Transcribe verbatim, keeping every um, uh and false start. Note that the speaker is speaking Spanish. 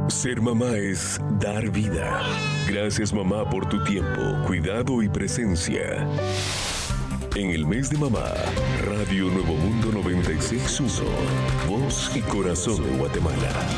Ser mamá es dar vida. Gracias, mamá, por tu tiempo, cuidado y presencia. En el mes de mamá, Radio Nuevo Mundo noventa y seis punto uno, voz y corazón de Guatemala.